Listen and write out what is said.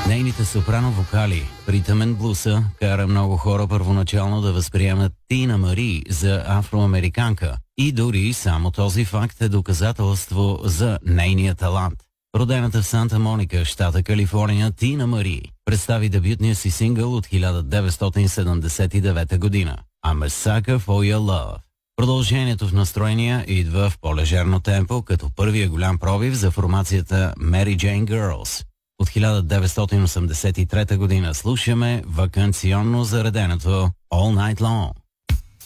Нейните сопрано вокали, ритъмен блуса, кара много хора първоначално да възприемат Тина Мари за афроамериканка и дори само този факт е доказателство за нейния талант. Родената в Санта Моника, щата Калифорния, Тина Мари представи дебютния си сингъл от 1979 година I'm a Sucker for Your Love. Продължението в настроения идва в по-лежерно темпо, като първия голям пробив за формацията Mary Jane Girls. От 1983 година слушаме ваканционно зареденото All Night Long.